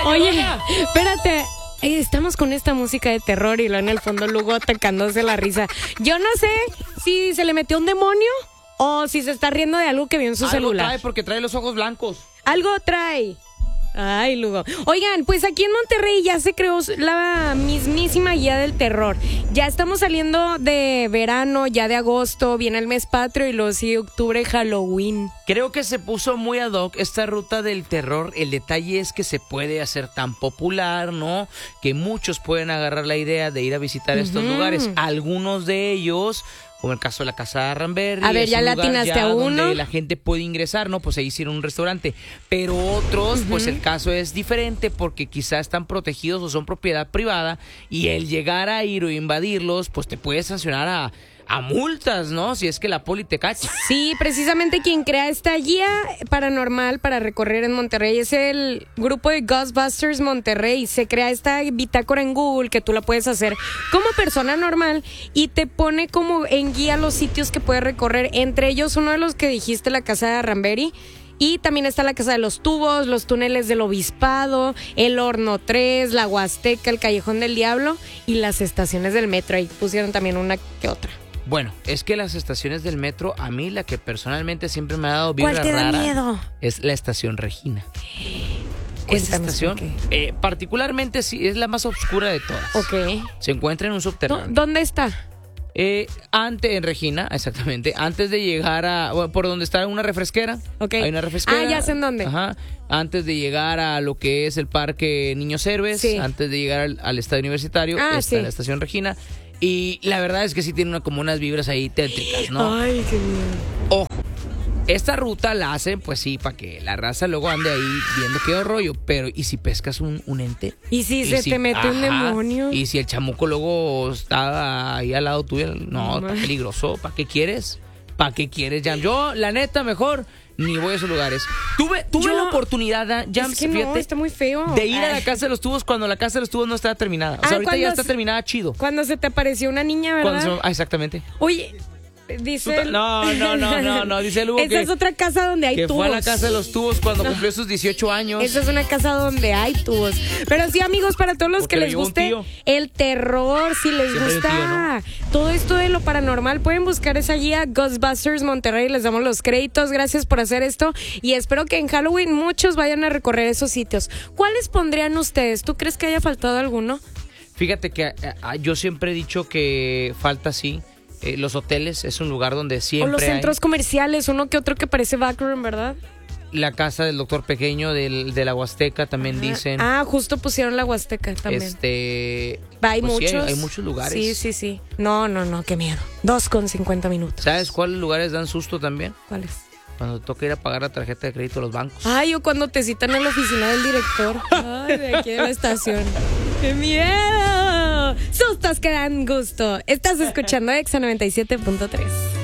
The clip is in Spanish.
Oye, espérate. Estamos con esta música de terror y lo en el fondo Lugo atacándose la risa. Yo no sé si se le metió un demonio o si se está riendo de algo que vio en su celular. Algo trae porque trae los ojos blancos. Algo trae. Ay, Lugo. Oigan, pues aquí en Monterrey ya se creó la mismísima guía del terror. Ya estamos saliendo de verano, ya de agosto, viene el mes patrio y luego sí, octubre, Halloween. Creo que se puso muy ad hoc esta ruta del terror. El detalle es que se puede hacer tan popular, ¿no? Que muchos pueden agarrar la idea de ir a visitar estos lugares. Algunos de ellos, como el caso de la Casa de Ramberry. A ver, ya le atinaste a uno. Donde la gente puede ingresar, ¿no? Pues ahí hicieron un restaurante. Pero otros, pues el caso es diferente porque quizás están protegidos o son propiedad privada y el llegar a ir o invadirlos, pues te puede sancionar a multas, ¿no? Si es que la poli te cacha. Sí, precisamente quien crea esta guía paranormal para recorrer en Monterrey es el grupo de Ghostbusters Monterrey. Se crea esta bitácora en Google que tú la puedes hacer como persona normal y te pone como en guía los sitios que puedes recorrer. Entre ellos, uno de los que dijiste, la Casa de Ramberry. Y también está la Casa de los Tubos, los túneles del Obispado, el Horno 3, la Huasteca, el Callejón del Diablo y las estaciones del metro. Ahí pusieron también una que otra. Bueno, es que las estaciones del metro, a mí la que personalmente siempre me ha dado vibra ¿Cuál te da rara miedo? es la estación Regina. Esa estación, particularmente sí, es la más oscura de todas. Ok. Se encuentra en un subterráneo. ¿Dónde está? En Regina, exactamente. Antes de llegar por donde está una refresquera. Ok. Hay una refresquera. Ah, ya sé en dónde. Ajá. Antes de llegar a lo que es el Parque Niños Héroes. Sí. Antes de llegar al Estadio Universitario. Está la estación Regina. Y la verdad es que sí tiene como unas vibras ahí tétricas, ¿no? Ay, qué miedo. Ojo, esta ruta la hacen, pues sí, para que la raza luego ande ahí viendo qué rollo. Pero, ¿y si pescas un ente? ¿Y si se te mete un demonio? Y si el chamuco luego está ahí al lado tuyo, no, está peligroso. ¿Para qué quieres? ¿Para qué quieres, Jam? Yo, la neta, mejor ni voy a esos lugares. Tuve la oportunidad, Jam, es que fíjate, no, está muy feo. de ir a la Casa de los Tubos cuando la Casa de los Tubos no estaba terminada. O sea, ahorita ya está terminada chido. Cuando se te apareció una niña, ¿verdad? Exactamente. Oye, dice... No, dice Lugo esa es otra casa donde hay que tubos. fue a la Casa de los Tubos cuando cumplió sus 18 años. Esa es una casa donde hay tubos. Pero sí, amigos, para todos los que les guste el terror, si les gusta todo esto de lo paranormal, pueden buscar esa guía Ghostbusters Monterrey. Les damos los créditos. Gracias por hacer esto. Y espero que en Halloween muchos vayan a recorrer esos sitios. ¿Cuáles pondrían ustedes? ¿Tú crees que haya faltado alguno? Fíjate que yo siempre he dicho que falta sí. Los hoteles es un lugar donde siempre o los centros comerciales, uno que otro que parece backroom, ¿verdad? La casa del doctor pequeño de la Huasteca también dicen. Justo pusieron la Huasteca también. Hay pues muchos. Sí, hay muchos lugares. Sí. No, qué miedo. 2:50. ¿Sabes cuáles lugares dan susto también? ¿Cuáles? Cuando toca ir a pagar la tarjeta de crédito a los bancos. Ay, o cuando te citan en la oficina del director. Ay, de aquí de la estación. ¡Qué miedo! Sustos que dan gusto. Estás escuchando Exa 97.3.